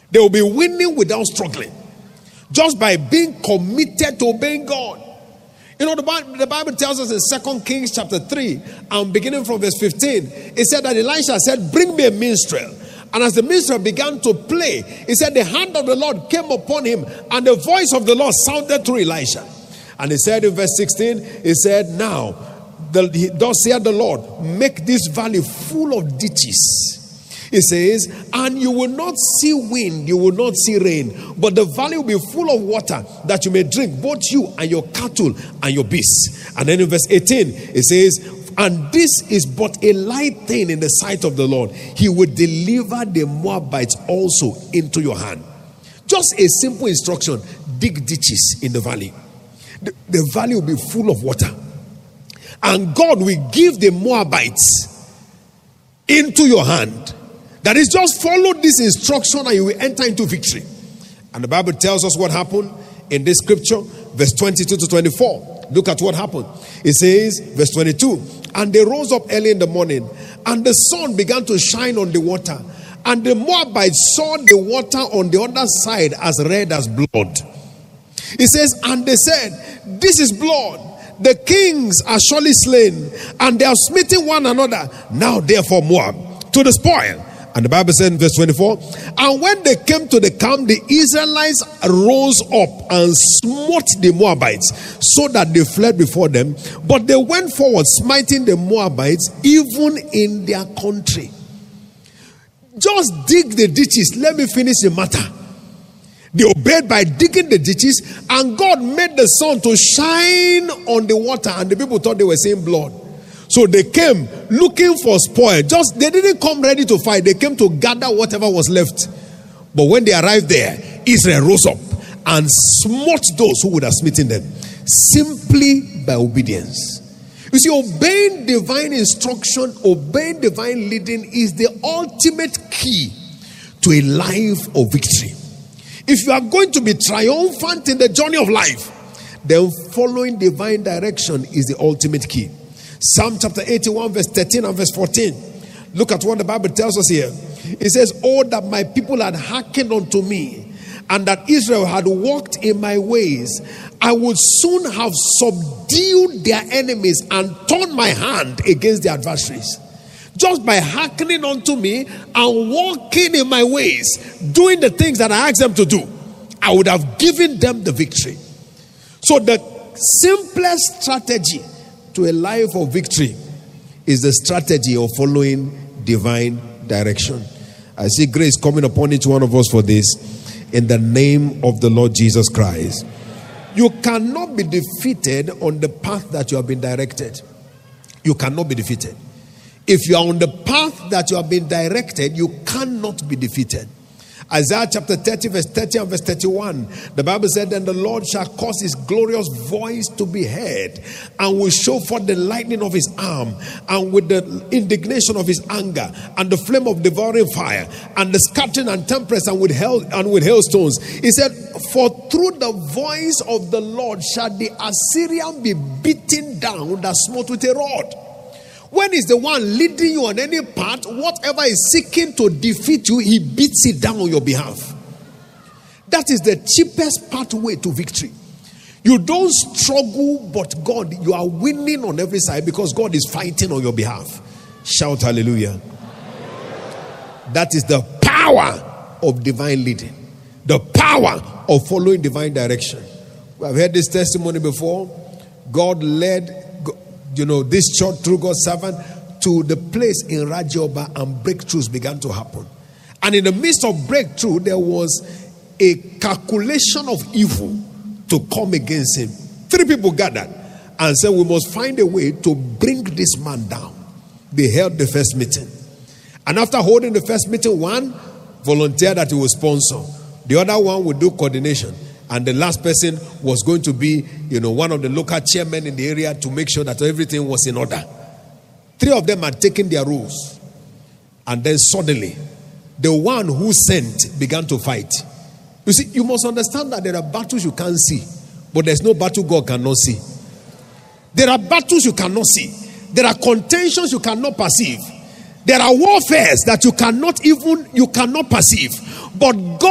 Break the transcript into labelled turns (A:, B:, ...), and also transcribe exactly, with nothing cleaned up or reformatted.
A: They will be winning without struggling, just by being committed to obeying God. You know, the Bible, the Bible tells us in Second Kings chapter three, and beginning from verse fifteen, it said that Elisha said, bring me a minstrel. And as the minstrel began to play, he said the hand of the Lord came upon him, and the voice of the Lord sounded through Elisha. And he said in verse sixteen, he said, now, the, thus saith the Lord, make this valley full of ditches. It says, and you will not see wind, you will not see rain, but the valley will be full of water that you may drink, both you and your cattle and your beasts. And then in verse eighteen, it says, and this is but a light thing in the sight of the Lord. He will deliver the Moabites also into your hand. Just a simple instruction: dig ditches in the valley. The, the valley will be full of water, and God will give the Moabites into your hand. That is, just follow this instruction and you will enter into victory. And the Bible tells us what happened in this scripture, verse twenty-two to twenty-four. Look at what happened. It says, verse twenty-two, and they rose up early in the morning, and the sun began to shine on the water. And the Moabites saw the water on the other side as red as blood. It says, and they said, this is blood. The kings are surely slain, and they are smitten one another. Now therefore Moab to the spoil. And the Bible said in verse twenty-four, and when they came to the camp, the Israelites rose up and smote the Moabites, so that they fled before them. But they went forward, smiting the Moabites, even in their country. Just dig the ditches. Let me finish the matter. They obeyed by digging the ditches, and God made the sun to shine on the water, and the people thought they were seeing blood. So they came looking for spoil. Just they didn't come ready to fight. They came to gather whatever was left. But when they arrived there, Israel rose up and smote those who would have smitten them, simply by obedience. You see, obeying divine instruction, obeying divine leading is the ultimate key to a life of victory. If you are going to be triumphant in the journey of life, then following divine direction is the ultimate key. Psalm chapter eighty-one, verse thirteen and verse fourteen. Look at what the Bible tells us here. It says, oh, that my people had hearkened unto me, and that Israel had walked in my ways, I would soon have subdued their enemies and turned my hand against their adversaries. Just by hearkening unto me and walking in my ways, doing the things that I asked them to do, I would have given them the victory. So the simplest strategy to a life of victory is the strategy of following divine direction. I see grace coming upon each one of us for this, in the name of the Lord Jesus Christ. You cannot be defeated on the path that you have been directed. You cannot be defeated. If you are on the path that you have been directed, you cannot be defeated. Isaiah chapter thirty, verse thirty and verse thirty-one. The Bible said, then the Lord shall cause his glorious voice to be heard, and will show forth the lightning of his arm, and with the indignation of his anger, and the flame of devouring fire, and the scattering and tempest, and with hail and with hailstones. He said, for through the voice of the Lord shall the Assyrian be beaten down that smote with a rod. When is the one leading you on any path, whatever is seeking to defeat you, he beats it down on your behalf. That is the cheapest pathway to victory. You don't struggle, but God, you are winning on every side because God is fighting on your behalf. Shout hallelujah. That is the power of divine leading, the power of following divine direction. We have heard this testimony before. God led You know, this church through God's servant to the place in Rajioba, and breakthroughs began to happen. And in the midst of breakthrough, there was a calculation of evil to come against him. Three people gathered and said, we must find a way to bring this man down. They held the first meeting. And after holding the first meeting, one volunteered that he would sponsor. The other one would do coordination. And the last person was going to be, you know, one of the local chairmen in the area to make sure that everything was in order. Three of them had taken their roles. And then suddenly, the one who sent began to fight. You see, you must understand that there are battles you can't see, but there's no battle God cannot see. There are battles you cannot see. There are contentions you cannot perceive. There are warfares that you cannot even, you cannot perceive. But God